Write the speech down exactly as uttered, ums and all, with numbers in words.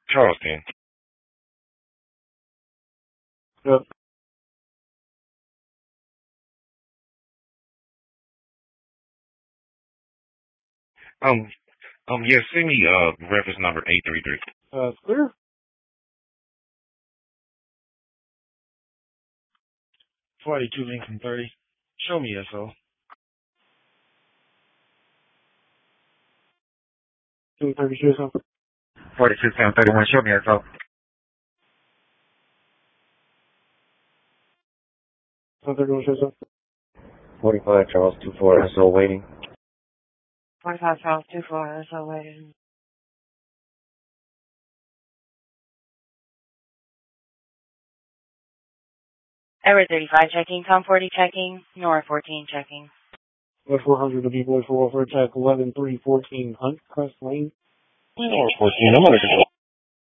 Charleston. Yep. Um, um, yeah, send me, uh, reference number eight three three. Uh, it's clear. forty-two Lincoln thirty. Show me S O. two thirty-two, something. forty-two seven thirty-one. Show me S O. one thirty-one, show something. forty-five Charles two four S O waiting. forty-five Charles two four, S O waiting. Edward thirty-five checking, Tom forty checking, Nora fourteen checking. West four hundred to be boy for welfare attack eleven three fourteen Hunt Crest Lane. Nora fourteen, I'm under control.